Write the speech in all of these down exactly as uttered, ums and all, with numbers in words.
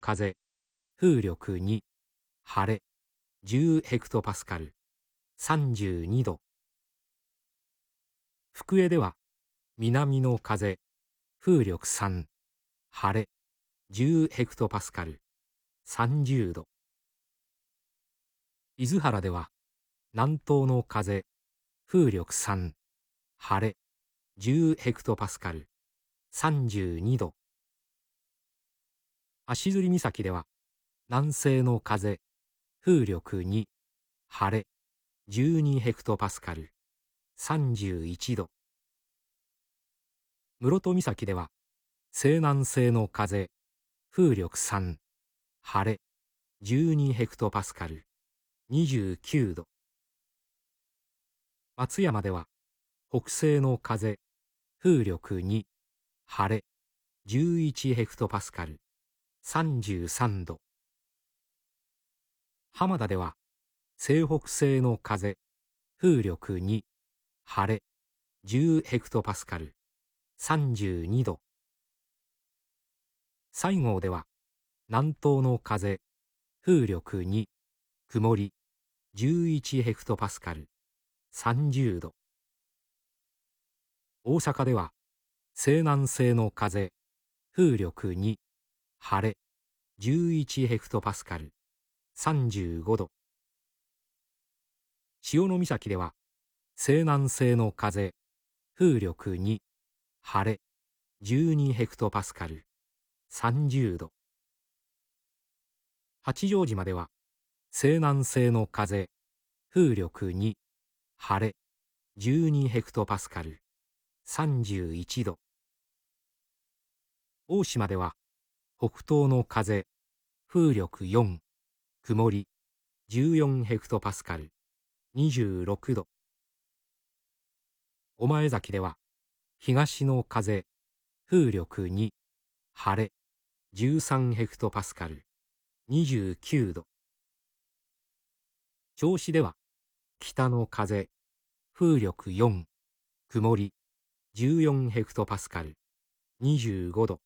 風、風力に、晴れ、じゅうヘクトパスカル、さんじゅうにど。福江では、南の風、風力さん、晴れ、じゅうヘクトパスカル、さんじゅうど。伊豆原では、南東の風、風力さん、晴れ、じゅうヘクトパスカル、さんじゅうにど。足摺岬では、南西の風、風力に、晴れ、じゅうにヘクトパスカル、さんじゅういちど。室戸岬では、西南西の風、風力さん、晴れ、じゅうにヘクトパスカル、にじゅうきゅうど。松山では、北西の風、風力に、晴れ、じゅういちヘクトパスカル、さんじゅうさんど。浜田では、西北西の風、風力に、晴れ、じゅうヘクトパスカル、さんじゅうにど。西郷では、南東の風、風力に、曇り、じゅういちヘクトパスカル、さんじゅうど。大阪では、西南西の風、風力に、晴れ、じゅういちヘクトパスカル、さんじゅうごど。潮岬では、西南西の風、風力に、晴れ、じゅうにヘクトパスカル、さんじゅうど。八丈島では、西南西の風、風力に、晴れ、じゅうにヘクトパスカル、さんじゅういちど。大島では、北東の風、風力よん、曇り、じゅうよんヘクトパスカル、にじゅうろくど。御前崎では、東の風、風力に、晴れ、じゅうさんヘクトパスカル、にじゅうきゅうど。銚子では、北の風、風力よん、曇り、じゅうよんヘクトパスカル、にじゅうごど。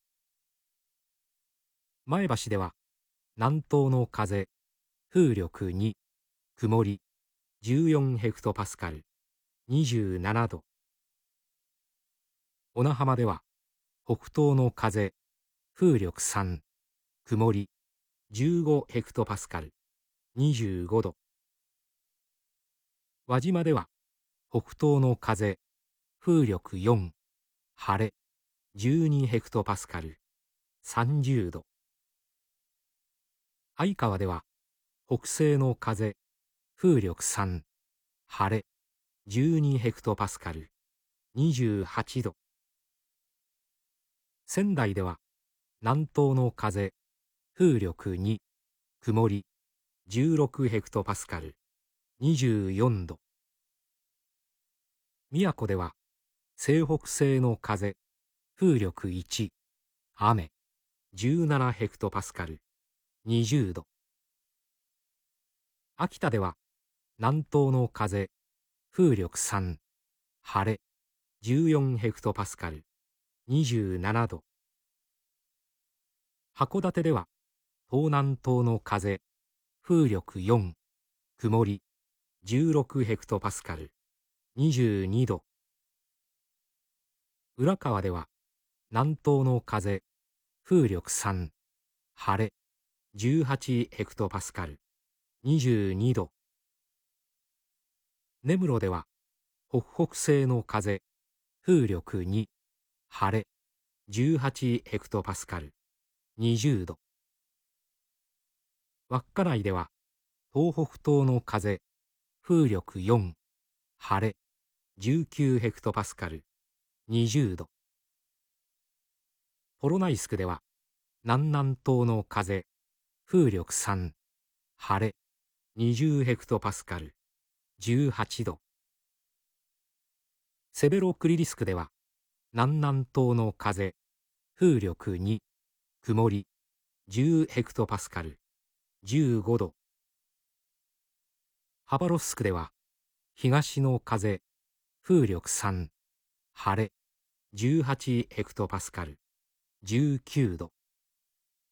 前橋では、南東の風、風力に、曇り、じゅうよんヘクトパスカル、にじゅうななど。小名浜では、北東の風、風力さん、曇り、じゅうごヘクトパスカル、にじゅうごど。輪島では、北東の風、風力よん、晴れ、じゅうにヘクトパスカル、さんじゅうど。相川では、北西の風、風力さん、晴れ、じゅうにヘクトパスカル、にじゅうはちど。仙台では、南東の風、風力に、曇り、じゅうろくヘクトパスカル、にじゅうよんど。宮古では、西北西の風、風力いち、雨、じゅうななヘクトパスカル、にじゅうど。秋田では、南東の風、風力さん、晴れ、じゅうよんヘクトパスカル、にじゅうななど。函館では、東南東の風、風力よん、曇り、じゅうろくヘクトパスカル、にじゅうにど。浦河では、南東の風、風力さん、晴れ、じゅうはちヘクトパスカル、にじゅうにど。根室では、北北西の風、風力に、晴れ、じゅうはちヘクトパスカル、にじゅうど。稚内では、東北東の風、風力よん、晴れ、じゅうきゅうヘクトパスカル、にじゅうど。ポロナイスクでは、南南東の風、風力さん、晴れ、にじゅうヘクトパスカル、じゅうはちど。セベロクリリスクでは、南南東の風、風力に、曇り、じゅうヘクトパスカル、じゅうごど。ハバロフスクでは、東の風、風力さん、晴れ、じゅうはちヘクトパスカル、じゅうきゅうど。